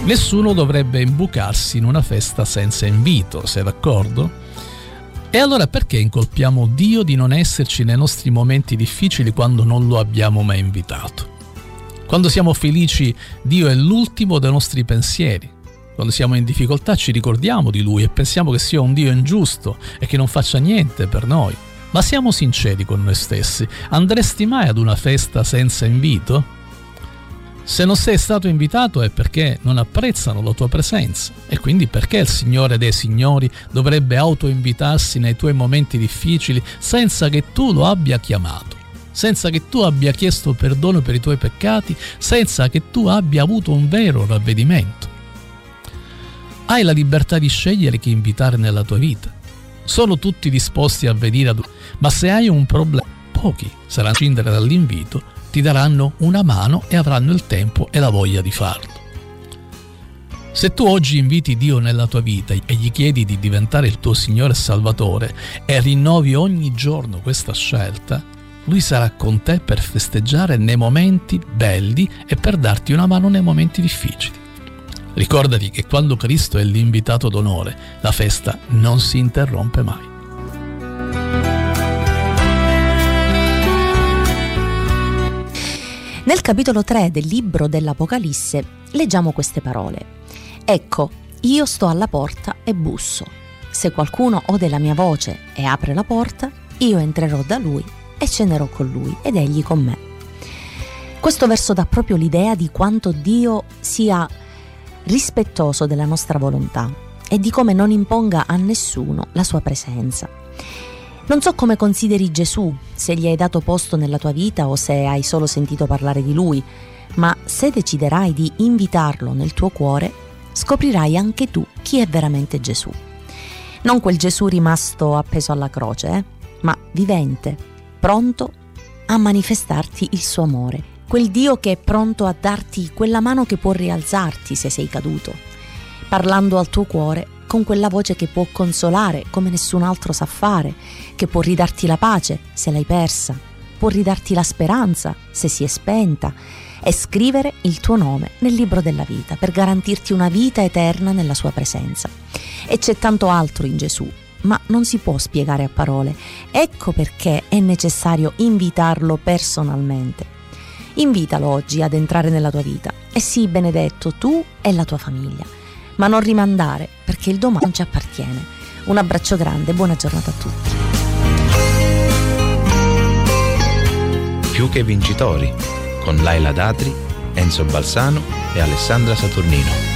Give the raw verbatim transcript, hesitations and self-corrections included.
Nessuno dovrebbe imbucarsi in una festa senza invito, sei d'accordo? E allora perché incolpiamo Dio di non esserci nei nostri momenti difficili quando non lo abbiamo mai invitato? Quando siamo felici, Dio è l'ultimo dei nostri pensieri. Quando siamo in difficoltà ci ricordiamo di Lui e pensiamo che sia un Dio ingiusto e che non faccia niente per noi. Ma siamo sinceri con noi stessi. Andresti mai ad una festa senza invito? Se non sei stato invitato è perché non apprezzano la tua presenza, e quindi perché il Signore dei Signori dovrebbe autoinvitarsi nei tuoi momenti difficili senza che tu lo abbia chiamato, senza che tu abbia chiesto perdono per i tuoi peccati, senza che tu abbia avuto un vero ravvedimento. Hai la libertà di scegliere chi invitare nella tua vita. Sono tutti disposti a venire ad... ma se hai un problema, pochi saranno a scindere dall'invito, ti daranno una mano e avranno il tempo e la voglia di farlo. Se tu oggi inviti Dio nella tua vita e gli chiedi di diventare il tuo Signore e Salvatore e rinnovi ogni giorno questa scelta, Lui sarà con te per festeggiare nei momenti belli e per darti una mano nei momenti difficili. Ricordati che quando Cristo è l'invitato d'onore, la festa non si interrompe mai. Nel capitolo tre del libro dell'Apocalisse leggiamo queste parole: «Ecco, io sto alla porta e busso. Se qualcuno ode la mia voce e apre la porta, io entrerò da lui e cenerò con lui ed egli con me». Questo verso dà proprio l'idea di quanto Dio sia rispettoso della nostra volontà e di come non imponga a nessuno la sua presenza. Non so come consideri Gesù, se gli hai dato posto nella tua vita o se hai solo sentito parlare di Lui, ma se deciderai di invitarlo nel tuo cuore, scoprirai anche tu chi è veramente Gesù. Non quel Gesù rimasto appeso alla croce, eh? ma vivente, pronto a manifestarti il suo amore. Quel Dio che è pronto a darti quella mano che può rialzarti se sei caduto, parlando al tuo cuore con quella voce che può consolare come nessun altro sa fare, che può ridarti la pace se l'hai persa, può ridarti la speranza se si è spenta, e scrivere il tuo nome nel libro della vita per garantirti una vita eterna nella sua presenza. E c'è tanto altro in Gesù, ma non si può spiegare a parole. Ecco perché è necessario invitarlo personalmente. Invitalo oggi ad entrare nella tua vita e sii benedetto tu e la tua famiglia. Ma non rimandare, perché il domani non ci appartiene. Un abbraccio grande, buona giornata a tutti. Più che vincitori, con Laila Datri, Enzo Balsano e Alessandra Saturnino.